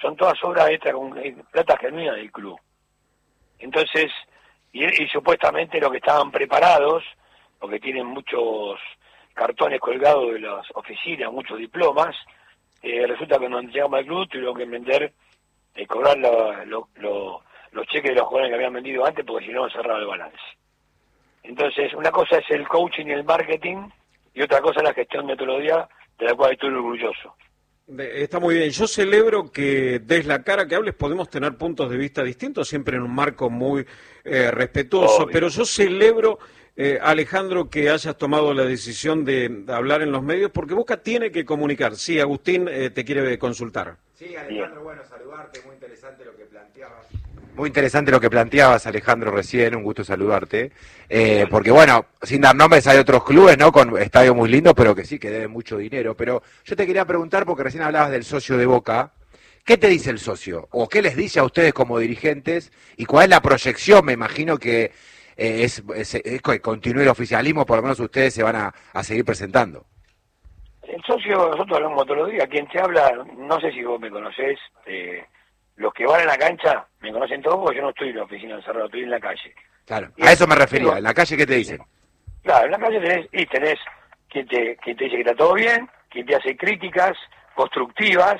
son todas obras hechas con plata genuina del club. Entonces, y supuestamente los que estaban preparados, porque tienen muchos cartones colgados de las oficinas, muchos diplomas, resulta que cuando llegamos al club tuvieron que vender, cobrar los cheques de los jugadores que habían vendido antes, porque si no cerraba el balance. Entonces, una cosa es el coaching y el marketing, y otra cosa es la gestión metodológica, de la cual estoy orgulloso. Está muy bien. Yo celebro que des la cara, que hables, podemos tener puntos de vista distintos, siempre en un marco muy respetuoso, Obvio. pero yo celebro, Alejandro, que hayas tomado la decisión de hablar en los medios, porque Boca tiene que comunicar. Sí, Agustín te quiere consultar. Sí, Alejandro, bueno, saludarte, muy interesante lo que planteabas. Muy interesante lo que planteabas, Alejandro, recién, un gusto saludarte. Porque bueno, sin dar nombres, hay otros clubes, ¿no? Con estadios muy lindos, pero que sí, que deben mucho dinero. Pero yo te quería preguntar, porque recién hablabas del socio de Boca, ¿qué te dice el socio? ¿O qué les dice a ustedes como dirigentes? ¿Y cuál es la proyección? Me imagino que es que continúe el oficialismo, por lo menos ustedes se van a seguir presentando. El socio, nosotros hablamos todos los días, quien te habla, no sé si vos me conocés, los que van a la cancha me conocen todos porque yo no estoy en la oficina encerrado, estoy en la calle. Claro, a eso me refería, en la calle, ¿qué te dicen? Claro, en la calle tenés quien te dice que está todo bien, quien te hace críticas constructivas,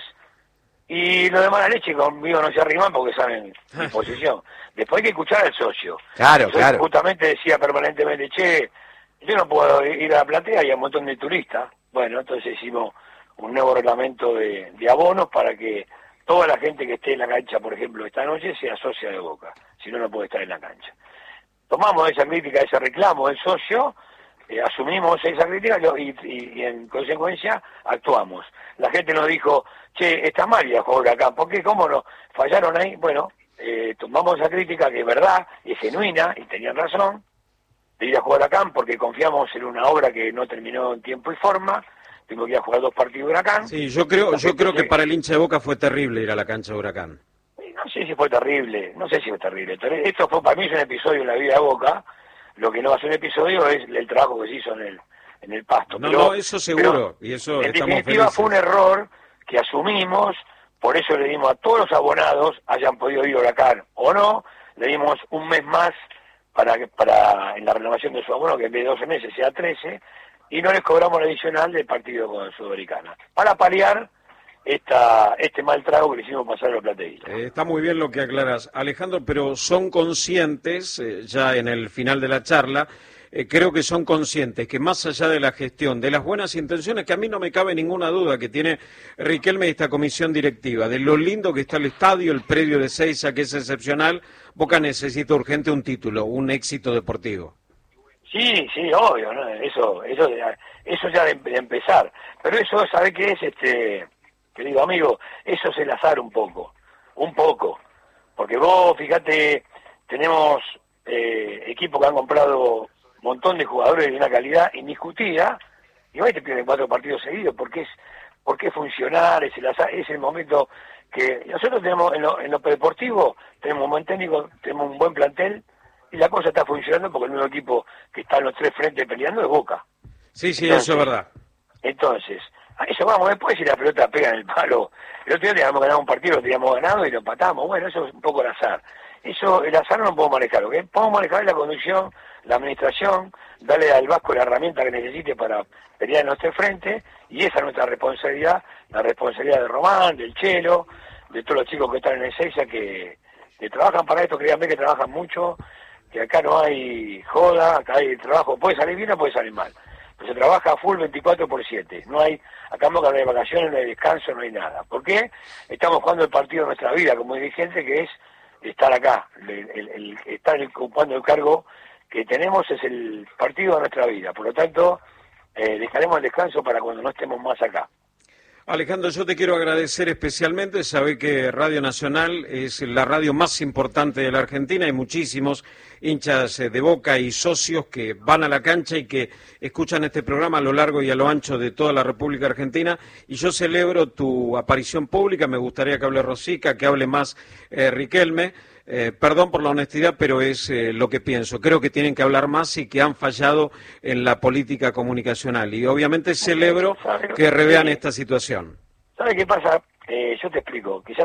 y lo de mala leche conmigo no se arriman porque saben mi posición. Después hay que escuchar al socio. Claro, Yo claro. justamente decía permanentemente, che, yo no puedo ir a la platea y hay un montón de turistas. Bueno, entonces hicimos un nuevo reglamento de abonos para que toda la gente que esté en la cancha, por ejemplo, esta noche, sea socia de Boca. Si no, no puede estar en la cancha. Tomamos esa crítica, ese reclamo del socio, asumimos esa crítica y en consecuencia actuamos. La gente nos dijo, che, está mal ir a jugar acá, ¿por qué? ¿Cómo no? ¿Fallaron ahí? Bueno, tomamos esa crítica que es verdad, es genuina, y tenían razón, de ir a jugar acá porque confiamos en una obra que no terminó en tiempo y forma, tengo que ir a jugar 2 partidos de Huracán. Sí, yo creo que para el hincha de Boca fue terrible ir a la cancha de Huracán. No sé si fue terrible, no sé si fue terrible. Esto fue, para mí es un episodio en la vida de Boca, lo que no va a ser un episodio es el trabajo que se hizo en el pasto. No, eso seguro, y eso en estamos definitiva felices. fue un error que asumimos, por eso le dimos a todos los abonados, hayan podido ir a Huracán o no, le dimos un mes más para en la renovación de su abono, que en vez de 12 meses sea 13, y no les cobramos la adicional del partido con Sudamericana, para paliar este mal trago que le hicimos pasar a los plateístas. Está muy bien lo que aclaras, Alejandro, pero son conscientes, ya en el final de la charla, creo que son conscientes que más allá de la gestión, de las buenas intenciones, que a mí no me cabe ninguna duda que tiene Riquelme y esta comisión directiva, de lo lindo que está el estadio, el predio de Seiza, que es excepcional, Boca necesita urgente un título, un éxito deportivo. Sí, obvio, ¿no? Eso ya de empezar. Pero eso, ¿sabe qué es, querido amigo? Eso es el azar un poco. Porque vos, fíjate, tenemos equipos que han comprado un montón de jugadores de una calidad indiscutida, y hoy te pierden 4 partidos seguidos, porque es funcionar, es el azar, es el momento que nosotros tenemos en lo deportivo, tenemos un buen técnico, tenemos un buen plantel, y la cosa está funcionando porque el nuevo equipo que está en los 3 frentes peleando es Boca. Sí, entonces, eso es verdad. Entonces, a eso vamos después, si la pelota pega en el palo. El otro día teníamos ganado un partido, lo teníamos ganado y lo empatamos. Bueno, eso es un poco el azar. El azar no lo podemos manejar. Lo que podemos manejar es la conducción, la administración, darle al Vasco la herramienta que necesite para pelear en los 3 frentes, y esa es nuestra responsabilidad, la responsabilidad de Román, del Chelo, de todos los chicos que están en el Seiza, que trabajan para esto, créanme que trabajan mucho, que acá no hay joda, acá hay trabajo, puede salir bien o puede salir mal, pero se trabaja a full 24/7, no hay, acá en Boca no hay vacaciones, no hay descanso, no hay nada. ¿Por qué? Estamos jugando el partido de nuestra vida como dirigente, que es estar acá, estar ocupando el cargo que tenemos, es el partido de nuestra vida, por lo tanto, dejaremos el descanso para cuando no estemos más acá. Alejandro, yo te quiero agradecer especialmente, sabe que Radio Nacional es la radio más importante de la Argentina, hay muchísimos hinchas de Boca y socios que van a la cancha y que escuchan este programa a lo largo y a lo ancho de toda la República Argentina, y yo celebro tu aparición pública, me gustaría que hable Rosica, que hable más Riquelme. Perdón por la honestidad, pero es lo que pienso. Creo que tienen que hablar más y que han fallado en la política comunicacional. Y obviamente celebro que revean esta situación. ¿Sabe qué pasa? Yo te explico. Quizás